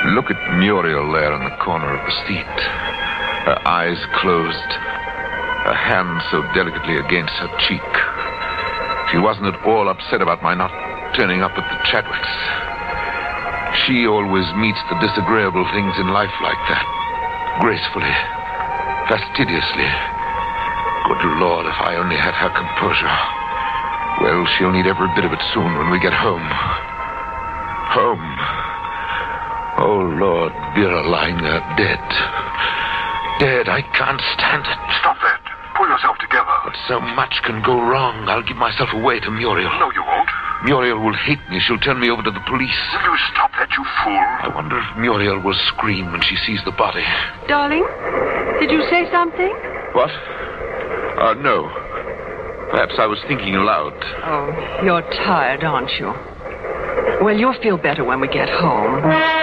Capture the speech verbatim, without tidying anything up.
Look at Muriel there in the corner of the seat. Her eyes closed, her hand so delicately against her cheek. She wasn't at all upset about my not turning up at the Chadwicks. She always meets the disagreeable things in life like that. Gracefully, fastidiously. Good Lord, if I only had her composure. Well, she'll need every bit of it soon when we get home. Home. Oh, Lord, Vera lying there dead. Dead, I can't stand it. Stop that. Pull yourself together. But so much can go wrong. I'll give myself away to Muriel. No, you won't. Muriel will hate me. She'll turn me over to the police. Will you stop that, you fool? I wonder if Muriel will scream when she sees the body. Darling, did you say something? What? Uh, no. Perhaps I was thinking aloud. Oh, you're tired, aren't you? Well, you'll feel better when we get home.